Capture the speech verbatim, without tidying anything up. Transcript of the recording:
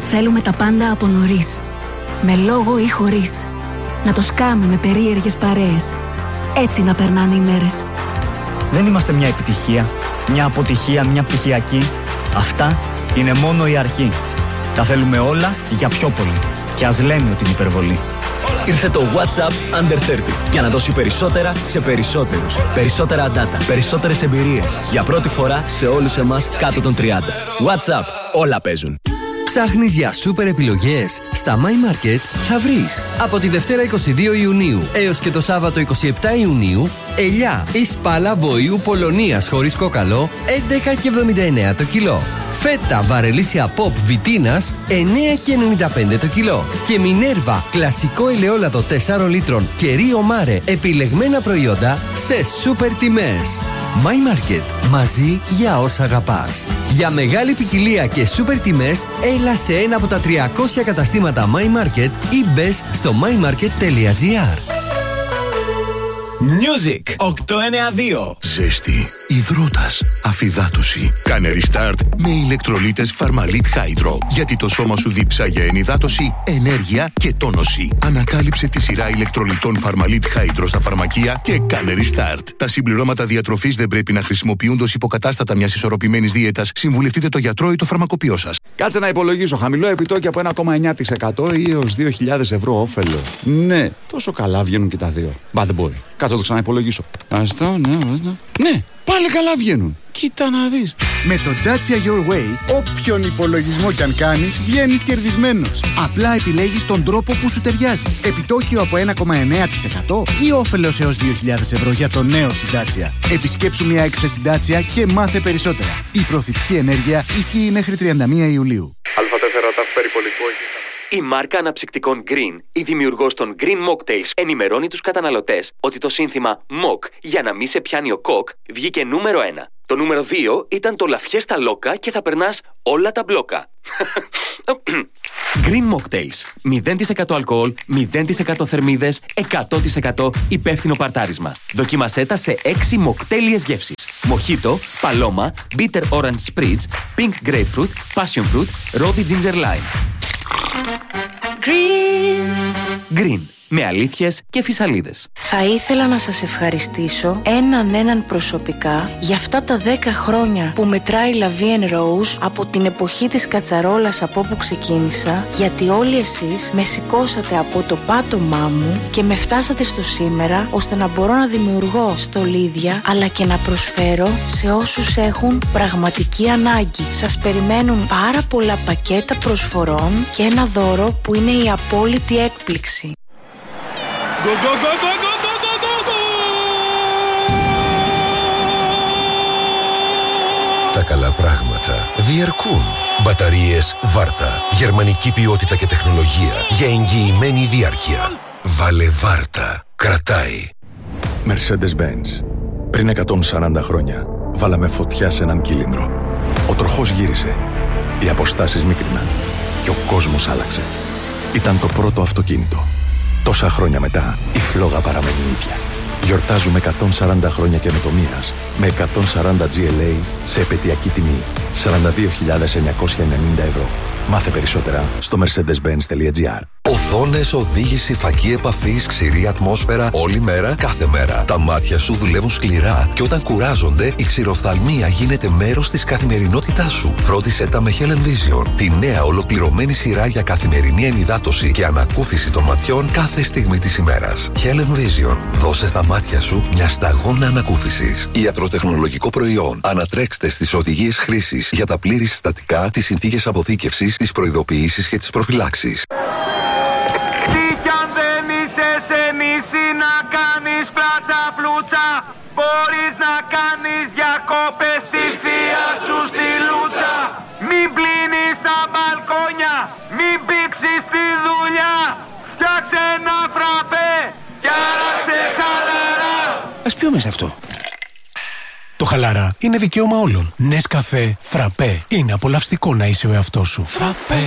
Θέλουμε τα πάντα από νωρίς. Με λόγο ή χωρίς. Να το σκάμε με περίεργες παρέες. Έτσι να περνάνε οι μέρες. Δεν είμαστε μια επιτυχία, μια αποτυχία, μια πτυχιακή. Αυτά είναι μόνο η αρχή. Τα θέλουμε όλα για πιο πολύ. Και ας λέμε ότι είναι υπερβολή. Ήρθε το WhatsApp Under τριάντα για να δώσει περισσότερα σε περισσότερους. Περισσότερα data, περισσότερες εμπειρίες. Για πρώτη φορά σε όλους εμάς κάτω των τριάντα. WhatsApp, όλα παίζουν. Ψάχνεις για σούπερ επιλογές? Στα My Market θα βρεις. Από τη Δευτέρα είκοσι δύο Ιουνίου έως και το Σάββατο είκοσι επτά Ιουνίου, ελιά ή σπάλα βοήου Πολωνίας χωρίς κόκαλο, έντεκα και εβδομήντα εννέα το κιλό. Φέτα βαρελίσια Pop Βιτίνας, εννέα και ενενήντα πέντε το κιλό. Και Μινέρβα κλασικό ελαιόλαδο τεσσάρων λίτρων και Ρίο Μάρε επιλεγμένα προϊόντα σε σούπερ τιμές. My Market. Μαζί για όσα αγαπάς. Για μεγάλη ποικιλία και σούπερ τιμές, έλα σε ένα από τα τριακόσια καταστήματα My Market ή μπες στο my market τελεία gr. Music οκτακόσια ενενήντα δύο. Ζέστη, υδρότας, αφυδάτωση. Κάνε restart με ηλεκτρολίτες Pharmalit Hydro. Γιατί το σώμα σου διψάγει ενυδάτωση, ενέργεια και τόνωση. Ανακάλυψε τη σειρά ηλεκτρολιτών Pharmalit Hydro στα φαρμακεία και κάνε restart. Τα συμπληρώματα διατροφής δεν πρέπει να χρησιμοποιούνται ως υποκατάστατα μιας ισορροπημένης δίαιτας. Συμβουλευτείτε το γιατρό ή το φαρμακοποιό σας. Κάτσε να υπολογίσω. Χαμηλό επιτόκιο από ένα κόμμα εννέα τοις εκατό ή έως δύο χιλιάδες ευρώ όφελο. Ναι, τόσο καλά βγαίνουν και τα δύο. Μπα, δεν μπορεί. Κάτσε να το ξαναυπολογίσω. Αυτό, ναι, ναι. Ναι, πάλι καλά βγαίνουν. Κοίτα να δεις. Με το Dacia Your Way, όποιον υπολογισμό κι αν κάνεις, βγαίνεις κερδισμένος. Απλά επιλέγεις τον τρόπο που σου ταιριάζει. Επιτόκιο από ένα κόμμα εννέα τοις εκατό ή όφελος έως δύο χιλιάδες ευρώ για το νέο σου Dacia. Επισκέψου μια έκθεση Dacia και μάθε περισσότερα. Η προωθητική ενέργεια ισχύει μέχρι τριάντα μία Ιουλίου. Α τέσσερα ταφ περιπολικό. Η μάρκα αναψυκτικών Green, η δημιουργός των Green Mocktails, ενημερώνει τους καταναλωτές ότι το σύνθημα Mock για να μην σε πιάνει ο κοκ βγήκε νούμερο ένα. Το νούμερο δύο ήταν το La Fiesta Loca και θα περνάς όλα τα μπλόκα. Green Mocktails. μηδέν τοις εκατό αλκοόλ, μηδέν τοις εκατό θερμίδες, εκατό τοις εκατό υπεύθυνο παρτάρισμα. Δοκίμασέ τα σε έξι μοκτέλιες γεύσεις. Μοχίτο, παλώμα, bitter orange spritz, pink grapefruit, passion fruit, rosy ginger lime. Green. Green. Με αλήθειες και φυσαλίδες. Θα ήθελα να σας ευχαριστήσω έναν έναν προσωπικά για αυτά τα δέκα χρόνια που μετράει La Vie en Rose από την εποχή της κατσαρόλας από όπου ξεκίνησα, γιατί όλοι εσείς με σηκώσατε από το πάτωμά μου και με φτάσατε στο σήμερα, ώστε να μπορώ να δημιουργώ στολίδια αλλά και να προσφέρω σε όσους έχουν πραγματική ανάγκη. Σας περιμένουν πάρα πολλά πακέτα προσφορών και ένα δώρο που είναι η απόλυτη έκπληξη. Go, go, go, go, go, go, go, go, go. Τα καλά πράγματα διαρκούν. Μπαταρίες Βάρτα. Γερμανική ποιότητα και τεχνολογία για εγγυημένη διάρκεια. Βάλε Βάρτα. Κρατάει. Mercedes-Benz. Πριν εκατόν σαράντα χρόνια βάλαμε φωτιά σε έναν κύλινδρο. Ο τροχός γύρισε. Οι αποστάσεις μίκριναν. Και ο κόσμος άλλαξε. Ήταν το πρώτο αυτοκίνητο. Τόσα χρόνια μετά, η φλόγα παραμένει ίδια. Γιορτάζουμε εκατόν σαράντα χρόνια καινοτομίας με εκατόν σαράντα τζι ελ έι σε επαιτειακή τιμή σαράντα δύο χιλιάδες εννιακόσια ενενήντα ευρώ. Μάθε περισσότερα στο mercedes benz τελεία gr. Οθόνες, οδήγηση, φακή επαφής, ξηρή ατμόσφαιρα, όλη μέρα, κάθε μέρα. Τα μάτια σου δουλεύουν σκληρά και όταν κουράζονται, η ξηροφθαλμία γίνεται μέρος της καθημερινότητάς σου. Φρόντισε τα με Helen Vision, τη νέα ολοκληρωμένη σειρά για καθημερινή ενυδάτωση και ανακούφιση των ματιών κάθε στιγμή της ημέρας. Helen Vision, δώσε στα μάτια σου μια σταγόνα ανακούφισης. Ιατροτεχνολογικό προϊόν. Ανατρέξτε στις οδηγίες χρήσης για τα πλήρη συστατικά, τις συνθήκες αποθήκευσης, τις προειδοποιήσεις και τις προφυλάξεις. Τι κι αν δεν είσαι σε νησί να κάνεις πλάτσα πλούτσα, μπορείς να κάνεις διακόπες στη θεία σου στη Λούτσα. Μην πλύνεις τα μπαλκόνια, μην πήξεις τη δουλειά, φτιάξε ένα φραπέ κι άραξε χαλαρά. Ας πιούμε σε αυτό. Το χαλαρά είναι δικαίωμα όλων. Νεσκαφέ, φραπέ. Είναι απολαυστικό να είσαι ο εαυτός σου. Φραπέ.